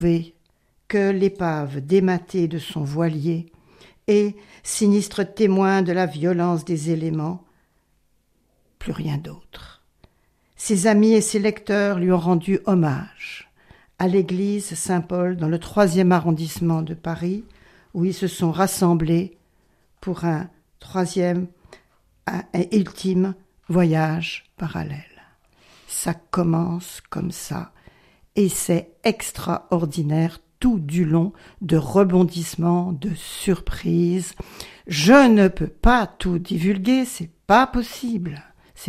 que l'épave dématée de son voilier et, sinistre témoin de la violence des éléments, plus rien d'autre. Ses amis et ses lecteurs lui ont rendu hommage à l'église Saint-Paul dans le 3e arrondissement de Paris, où ils se sont rassemblés pour un ultime voyage parallèle. Ça commence comme ça, et c'est extraordinaire tout du long de rebondissements, de surprises. Je ne peux pas tout divulguer, c'est pas possible,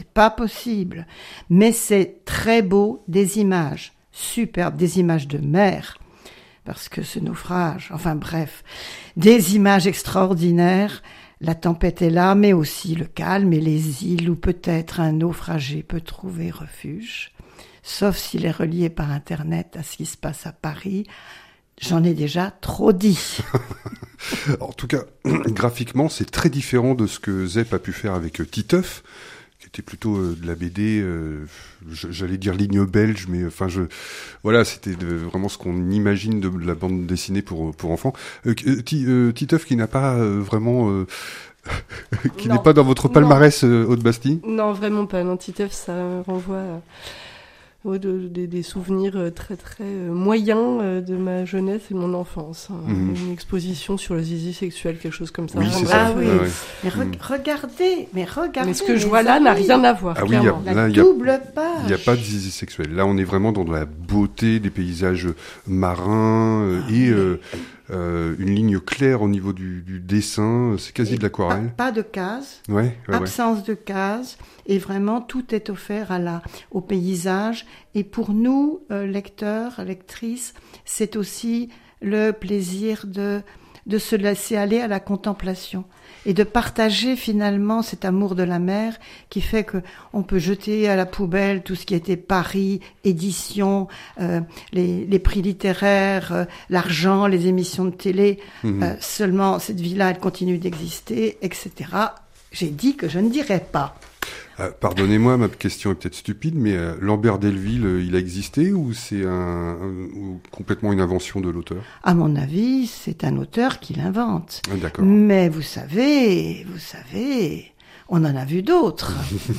mais c'est très beau, des images superbes, des images de mer, parce que ce naufrage, enfin bref, des images extraordinaires. La tempête est là, mais aussi le calme et les îles où peut-être un naufragé peut trouver refuge, sauf s'il est relié par Internet à ce qui se passe à Paris. J'en ai déjà trop dit. En tout cas, graphiquement, c'est très différent de ce que Zep a pu faire avec Titeuf, qui était plutôt de la BD, j'allais dire ligne belge, mais enfin, voilà, c'était vraiment ce qu'on imagine de la bande dessinée pour enfants. Titeuf qui n'a pas vraiment... qui n'est pas dans votre palmarès, Haute-Bastille ? Non, vraiment pas. Non, Titeuf, ça renvoie des souvenirs très très moyens de ma jeunesse et de mon enfance. Une exposition sur le zizi sexuel, quelque chose comme ça. Oui, c'est ça. Ah oui. Ouais. Mais regardez. Mais ce que je vois là n'a rien à voir. Ah oui, la double page. Il n'y a pas de zizi sexuel. Là, on est vraiment dans la beauté des paysages marins et une ligne claire au niveau du dessin. C'est quasi de l'aquarelle. Pas de cases. Ouais. Absence de cases. Et vraiment, tout est offert au paysage. Et pour nous, lecteurs, lectrices, c'est aussi le plaisir de se laisser aller à la contemplation et de partager finalement cet amour de la mer qui fait que on peut jeter à la poubelle tout ce qui était Paris, édition, les prix littéraires, l'argent, les émissions de télé. Seulement, cette vie-là, elle continue d'exister, etc. J'ai dit que je ne dirais pas. Pardonnez-moi, ma question est peut-être stupide, mais Lambert Delville, il a existé ou c'est ou complètement une invention de l'auteur ? À mon avis, c'est un auteur qui l'invente. Ah, d'accord. Mais vous savez, on en a vu d'autres.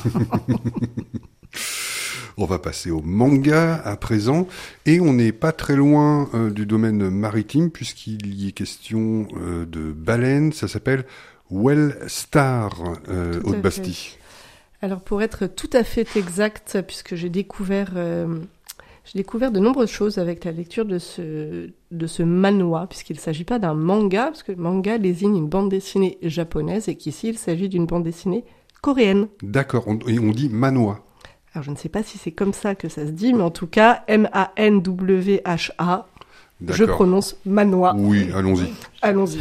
On va passer au manga à présent, et on n'est pas très loin du domaine maritime, puisqu'il y est question de baleines. Ça s'appelle Well Star, Haute-Bastille. Alors pour être tout à fait exact, puisque j'ai découvert de nombreuses choses avec la lecture de ce manhwa, puisqu'il ne s'agit pas d'un manga, parce que manga désigne une bande dessinée japonaise, et qu'ici il s'agit d'une bande dessinée coréenne. D'accord, et on dit manhwa. Alors je ne sais pas si c'est comme ça que ça se dit, mais en tout cas, M-A-N-W-H-A, je prononce manhwa. Oui, allons-y. Allons-y.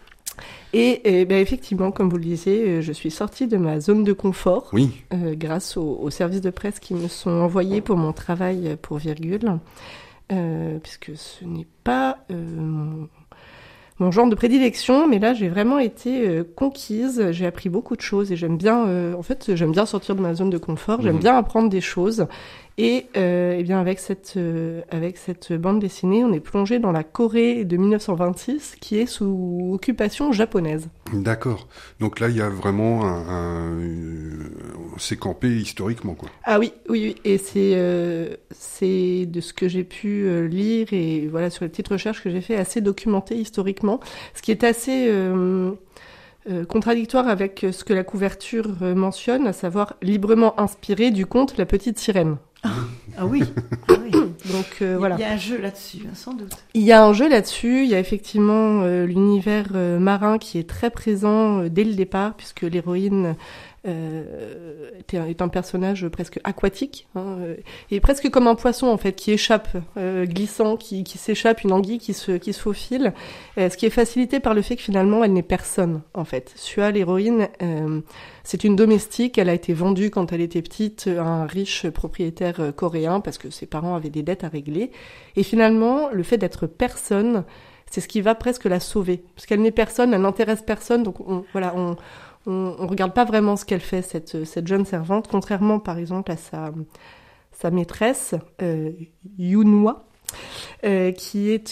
Et effectivement, comme vous le disiez, je suis sortie de ma zone de confort grâce aux services de presse qui me sont envoyés pour mon travail pour Virgule, puisque ce n'est pas mon genre de prédilection, mais là j'ai vraiment été conquise, j'ai appris beaucoup de choses et j'aime bien sortir de ma zone de confort, j'aime bien apprendre des choses. Et bien avec cette bande dessinée, on est plongé dans la Corée de 1926 qui est sous occupation japonaise. D'accord. Donc là, il y a vraiment c'est campé historiquement, quoi. Ah oui. Et c'est de ce que j'ai pu lire et voilà sur les petites recherches que j'ai fait, assez documenté historiquement, ce qui est assez contradictoire avec ce que la couverture mentionne, à savoir librement inspiré du conte La Petite Sirène. Ah oui. Donc voilà. Il y a un jeu là-dessus, sans doute. Il y a un jeu là-dessus. Il y a effectivement l'univers marin qui est très présent dès le départ, puisque l'héroïne est un personnage presque aquatique, et presque comme un poisson en fait qui échappe, glissant, qui s'échappe, une anguille qui se faufile, ce qui est facilité par le fait que finalement elle n'est personne en fait. Sua, l'héroïne, c'est une domestique, elle a été vendue quand elle était petite à un riche propriétaire coréen parce que ses parents avaient des dettes à régler, et finalement le fait d'être personne, c'est ce qui va presque la sauver, parce qu'elle n'est personne, elle n'intéresse personne, donc on regarde pas vraiment ce qu'elle fait, cette jeune servante, contrairement par exemple à sa maîtresse, Yunhwa, qui est